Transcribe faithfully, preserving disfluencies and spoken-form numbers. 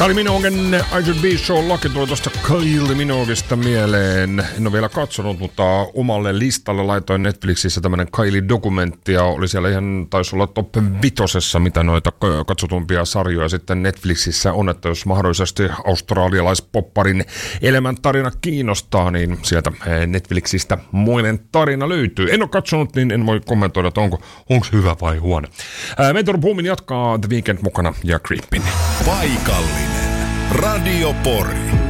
Kylie Minogen I Should Be So Lucky tuli tuosta Kylie Minogesta mieleen. En ole vielä katsonut, mutta omalle listalle laitoin Netflixissä tämmönen Kylie-dokumentti ja oli siellä ihan, taisi olla top vitosessa, mitä noita katsotumpia sarjoja sitten Netflixissä on, että jos mahdollisesti australialaispopparin elämäntarina kiinnostaa, niin sieltä Netflixistä muinen tarina löytyy. En ole katsonut, niin en voi kommentoida, että onko, onko hyvä vai huono. Metro Boomin jatkaa The Weeknd mukana ja Creepin. Paikallinen Radio Pori.